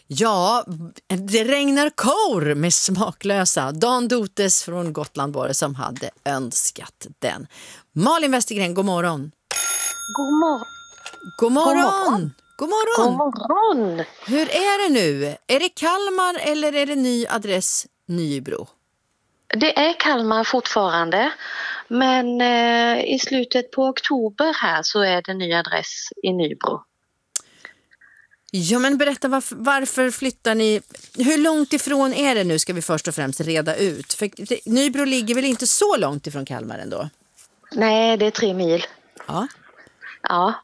Ja, det regnar kor med smaklösa. Dan Dotes från Gotland var det som hade önskat den. Malin Westergren, god morgon. God morgon. God morgon. God morgon. God morgon. God morgon. Hur är det nu? Är det Kalmar eller är det ny adress Nybro? Det är Kalmar fortfarande, men i slutet på oktober här så är det ny adress i Nybro. Ja, men berätta varför flyttar ni? Hur långt ifrån är det nu, ska vi först och främst reda ut. För Nybro ligger väl inte så långt ifrån Kalmar ändå? Nej, det är 3 mil. Ja. Ja.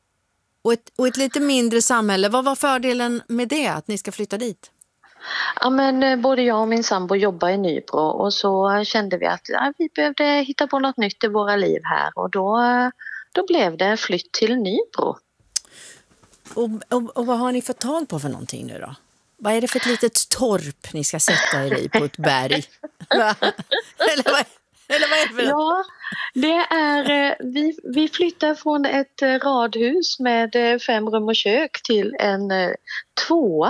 Och ett lite mindre samhälle. Vad var fördelen med det, att ni ska flytta dit? Ja, men både jag och min sambo jobbar i Nybro och så kände vi att vi behövde hitta på något nytt i våra liv här och då blev det flytt till Nybro. Och vad har ni fått tag på för någonting nu då? Vad är det för ett litet torp ni ska sätta er i på ett berg? eller vad är det för? Ja, det är, vi flyttar från ett radhus med 5 rum och kök till en 2,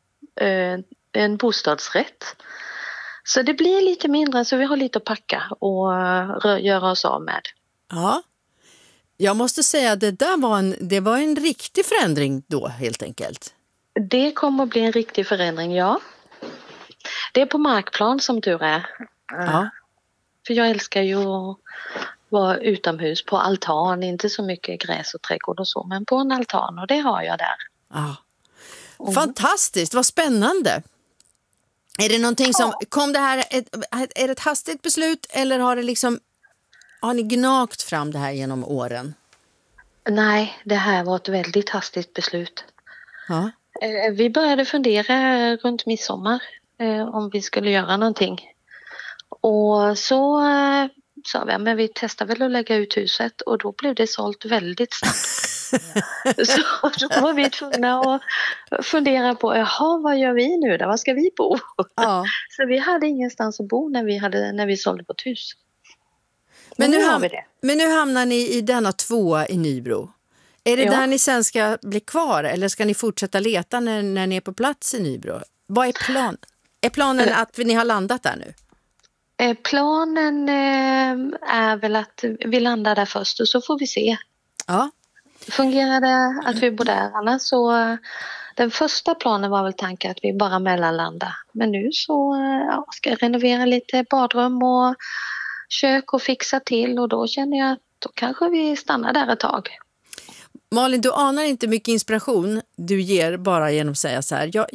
en bostadsrätt. Så det blir lite mindre, så vi har lite att packa och göra oss av med. Ja, jag måste säga att det var en riktig förändring då, helt enkelt. Det kommer att bli en riktig förändring, ja. Det är på markplan som tur är. Ja. För jag älskar ju att vara utomhus på altan, inte så mycket gräs och trädgård och så, men på en altan, och det har jag där. Ja. Fantastiskt, vad spännande. Är det någonting som, kom det här, är det ett hastigt beslut eller har ni gnagt fram det här genom åren? Nej, det här var ett väldigt hastigt beslut. Ja. Vi började fundera runt midsommar om vi skulle göra någonting. Och så sa vi, men vi testar väl att lägga ut huset, och då blev det sålt väldigt snabbt. Så då var vi tvungna att fundera på, vad gör vi nu då? Var ska vi bo? Ja. Så vi hade ingenstans att bo när vi sålde vårt hus. Men nu har vi det. Men nu hamnar ni i denna 2 i Nybro. Är det där ni sen ska bli kvar, eller ska ni fortsätta leta när ni är på plats i Nybro? Vad är planen? Är planen att ni har landat där nu? Planen är väl att vi landar där först och så får vi se. Ja. Fungerar det att vi bor där? Annars så, den första planen var väl tanken att vi bara mellanlandar. Men nu så ska jag renovera lite badrum och kök och fixa till, och då känner jag att då kanske vi stannar där ett tag. Malin, du anar inte mycket inspiration du ger bara genom att säga så här.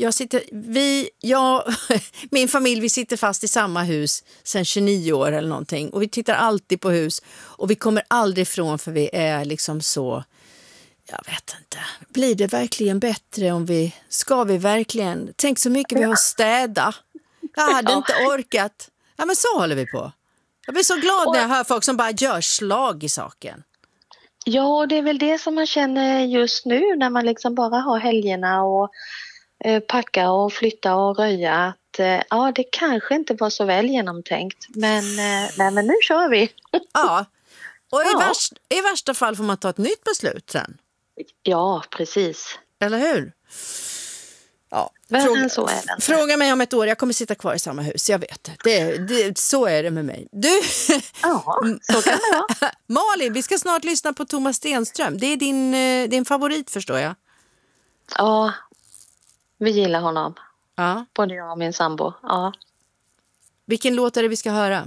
Min familj, vi sitter fast i samma hus sedan 29 år eller någonting. Och vi tittar alltid på hus. Och vi kommer aldrig ifrån, för vi är liksom så, jag vet inte. Blir det verkligen bättre ska vi verkligen? Tänk så mycket vi har städa. Jag hade inte orkat. Ja, men så håller vi på. Jag blir så glad när jag hör folk som bara gör slag i saken. Ja, det är väl det som man känner just nu när man liksom bara har helgerna och packa och flytta och röja. Att det kanske inte var så väl genomtänkt, men nu kör vi. Ja, och i värsta fall får man ta ett nytt beslut sen. Ja, precis. Eller hur? Ja. Fråga mig om ett år, jag kommer sitta kvar i samma hus, jag vet. Så är det med mig. Du, ja, så kan det vara. Malin, vi ska snart lyssna på Thomas Stenström. Det är din favorit, förstår jag. Ja, vi gillar honom. Ja. Både jag och min sambo. Ja. Vilken låt är det vi ska höra?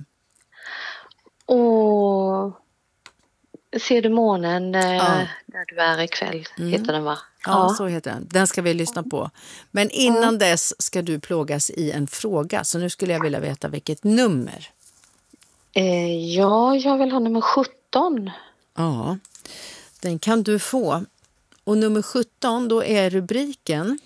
Ser du månen där du är ikväll, heter den, va? Ja, så heter den. Den ska vi lyssna på. Men innan dess ska du plågas i en fråga. Så nu skulle jag vilja veta vilket nummer. Jag vill ha nummer 17. Ja, den kan du få. Och nummer 17, då är rubriken.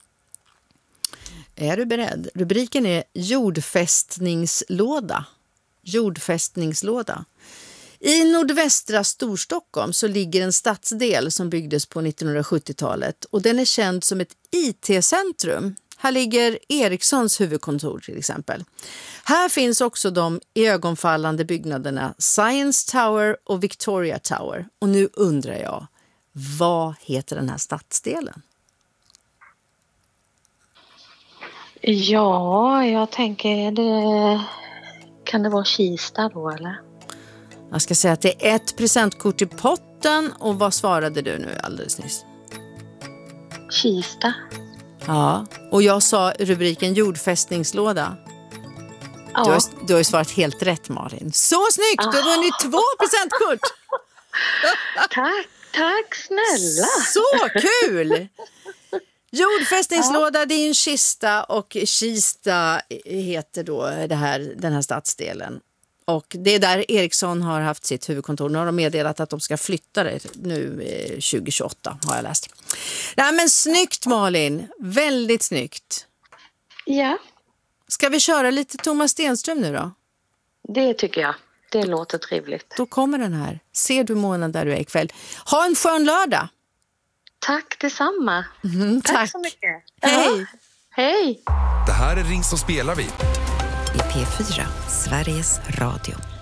Är du beredd? Rubriken är jordfästningslåda. Jordfästningslåda. I nordvästra Storstockholm så ligger en stadsdel som byggdes på 1970-talet, och den är känd som ett IT-centrum. Här ligger Ericssons huvudkontor till exempel. Här finns också de ögonfallande byggnaderna Science Tower och Victoria Tower. Och nu undrar jag, vad heter den här stadsdelen? Ja, jag tänker det... Kan det vara Kista då eller? Jag ska säga att det är ett presentkort i potten. Och vad svarade du nu alldeles nyss? Kista. Ja, och jag sa rubriken jordfästningslåda. Ja. Du har ju svarat helt rätt, Malin. Så snyggt! Du har vunnit 2 presentkort! Tack snälla! Så kul! Jordfästningslåda, det är en kista, och Kista heter då den här stadsdelen. Och det är där Ericsson har haft sitt huvudkontor. Nu har de meddelat att de ska flytta det nu 2028, har jag läst. Nej, men snyggt, Malin! Väldigt snyggt! Ja. Ska vi köra lite Thomas Stenström nu då? Det tycker jag. Det låter trevligt. Då kommer den här. Ser du månen där du är ikväll. Ha en skön lördag! Tack detsamma. Tack så mycket. Hej! Hej! Det här är Ring så spelar vi. I P4, Sveriges Radio.